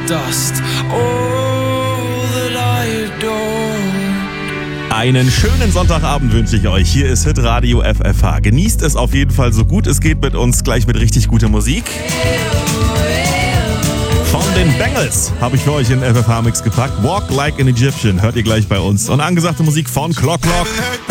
dust. All that I adore. Einen schönen Sonntagabend wünsche ich euch. Hier ist Hitradio FFH. Genießt es auf jeden Fall so gut es geht mit uns, gleich mit richtig guter Musik. Von den Bengals habe ich für euch in FFH-Mix gepackt. Walk Like an Egyptian hört ihr gleich bei uns. Und angesagte Musik von Clock Clock.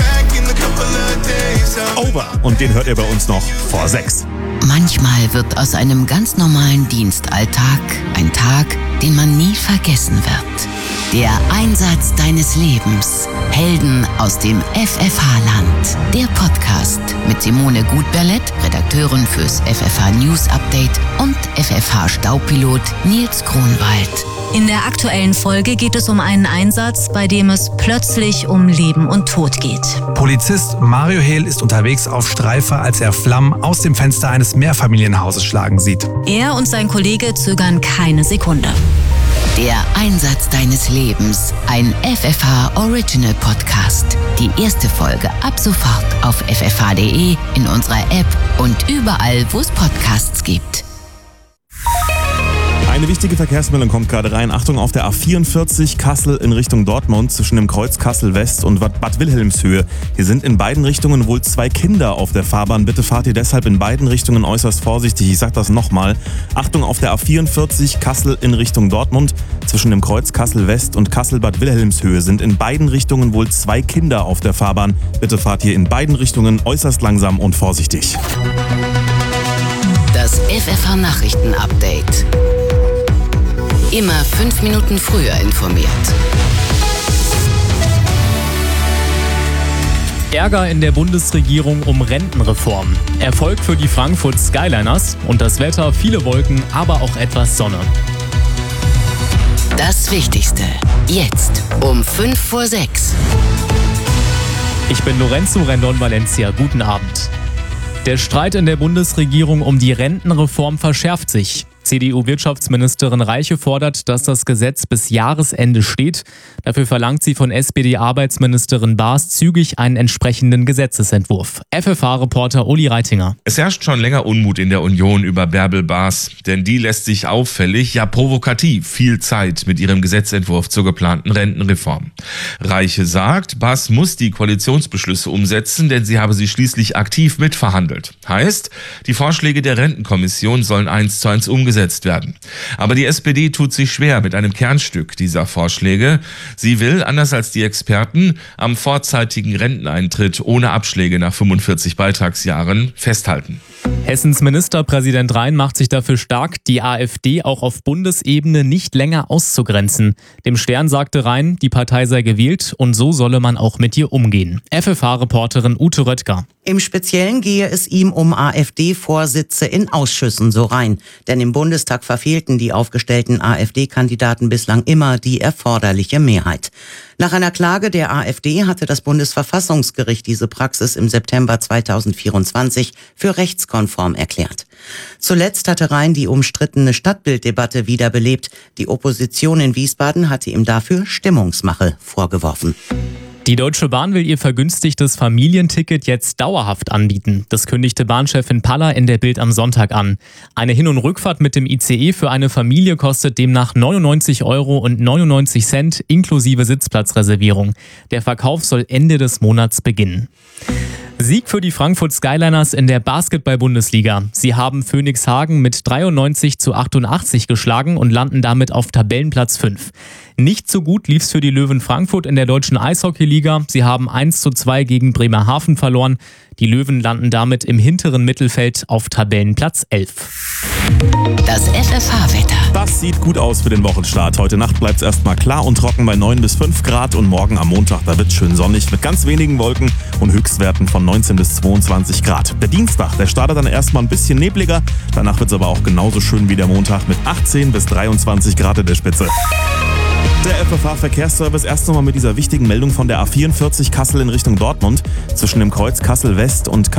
Over. Und den hört ihr bei uns noch vor 6. Manchmal wird aus einem ganz normalen Dienstalltag ein Tag, den man nie vergessen wird. Der Einsatz deines Lebens. Helden aus dem FFH-Land. Der Podcast mit Simone Gutberlet, Redakteurin fürs FFH News Update, und FFH-Staupilot Nils Kronwald. In der aktuellen Folge geht es um einen Einsatz, bei dem es plötzlich um Leben und Tod geht. Polizist Mario Hehl ist unterwegs auf Streife, als er Flammen aus dem Fenster eines Mehrfamilienhauses schlagen sieht. Er und sein Kollege zögern keine Sekunde. Der Einsatz deines Lebens, ein FFH Original Podcast. Die erste Folge ab sofort auf ffh.de, in unserer App und überall, wo es Podcasts gibt. Eine wichtige Verkehrsmeldung kommt gerade rein. Achtung, auf der A44 Kassel in Richtung Dortmund zwischen dem Kreuz Kassel West und Bad Wilhelmshöhe. Hier sind in beiden Richtungen wohl 2 Kinder auf der Fahrbahn. Bitte fahrt ihr deshalb in beiden Richtungen äußerst vorsichtig. Ich sag das nochmal. Achtung, auf der A44 Kassel in Richtung Dortmund zwischen dem Kreuz Kassel West und Kassel Bad Wilhelmshöhe sind in beiden Richtungen wohl 2 Kinder auf der Fahrbahn. Bitte fahrt ihr in beiden Richtungen äußerst langsam und vorsichtig. Das FFH Nachrichten Update. Immer 5 Minuten früher informiert. Ärger in der Bundesregierung um Rentenreform. Erfolg für die Frankfurt Skyliners und das Wetter, viele Wolken, aber auch etwas Sonne. Das Wichtigste. Jetzt um 5 vor 6. Ich bin Lorenzo Rendon Valencia. Guten Abend. Der Streit in der Bundesregierung um die Rentenreform verschärft sich. CDU-Wirtschaftsministerin Reiche fordert, dass das Gesetz bis Jahresende steht. Dafür verlangt sie von SPD-Arbeitsministerin Baas zügig einen entsprechenden Gesetzesentwurf. FFH-Reporter Uli Reitinger. Es herrscht schon länger Unmut in der Union über Bärbel Baas, denn die lässt sich auffällig, ja provokativ, viel Zeit mit ihrem Gesetzentwurf zur geplanten Rentenreform. Reiche sagt, Baas muss die Koalitionsbeschlüsse umsetzen, denn sie habe sie schließlich aktiv mitverhandelt. Heißt, die Vorschläge der Rentenkommission sollen 1:1 umgesetzt werden. Aber die SPD tut sich schwer mit einem Kernstück dieser Vorschläge. Sie will, anders als die Experten, am vorzeitigen Renteneintritt ohne Abschläge nach 45 Beitragsjahren festhalten. Hessens Ministerpräsident Rhein macht sich dafür stark, die AfD auch auf Bundesebene nicht länger auszugrenzen. Dem Stern sagte Rhein, die Partei sei gewählt und so solle man auch mit ihr umgehen. FFH-Reporterin Ute Röttger. Im Speziellen gehe es ihm um AfD-Vorsitze in Ausschüssen, so Rhein. Denn im Bundestag verfehlten die aufgestellten AfD-Kandidaten bislang immer die erforderliche Mehrheit. Nach einer Klage der AfD hatte das Bundesverfassungsgericht diese Praxis im September 2024 für rechtskonform erklärt. Zuletzt hatte Rhein die umstrittene Stadtbilddebatte wiederbelebt. Die Opposition in Wiesbaden hatte ihm dafür Stimmungsmache vorgeworfen. Die Deutsche Bahn will ihr vergünstigtes Familienticket jetzt dauerhaft anbieten. Das kündigte Bahnchefin Paller in der Bild am Sonntag an. Eine Hin- und Rückfahrt mit dem ICE für eine Familie kostet demnach 99,99 € inklusive Sitzplatzreservierung. Der Verkauf soll Ende des Monats beginnen. Sieg für die Frankfurt Skyliners in der Basketball-Bundesliga. Sie haben Phoenix Hagen mit 93:88 geschlagen und landen damit auf Tabellenplatz 5. Nicht so gut lief's für die Löwen Frankfurt in der deutschen Eishockeyliga. Sie haben 1:2 gegen Bremerhaven verloren. Die Löwen landen damit im hinteren Mittelfeld auf Tabellenplatz 11. Das FFH-Wetter. Das sieht gut aus für den Wochenstart. Heute Nacht bleibt es erstmal klar und trocken bei 9 bis 5 Grad und morgen am Montag, da wird es schön sonnig mit ganz wenigen Wolken und Höchstwerten von 19 bis 22 Grad. Der Dienstag, der startet dann erstmal ein bisschen nebliger, danach wird es aber auch genauso schön wie der Montag mit 18 bis 23 Grad in der Spitze. Der FFH-Verkehrsservice erst nochmal mit dieser wichtigen Meldung von der A44 Kassel in Richtung Dortmund zwischen dem Kreuz Kassel West und